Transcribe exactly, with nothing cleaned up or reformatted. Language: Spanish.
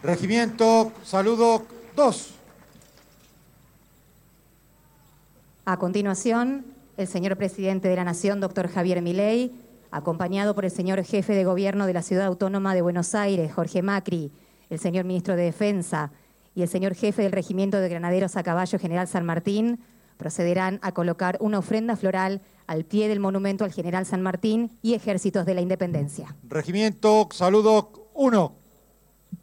Regimiento Saludo dos. A continuación, el señor presidente de la Nación, doctor Javier Milei, acompañado por el señor jefe de gobierno de la Ciudad Autónoma de Buenos Aires, Jorge Macri, el señor ministro de Defensa y el señor jefe del Regimiento de Granaderos a Caballo, General San Martín, procederán a colocar una ofrenda floral al pie del monumento al General San Martín y Ejércitos de la Independencia. Regimiento Saludo uno.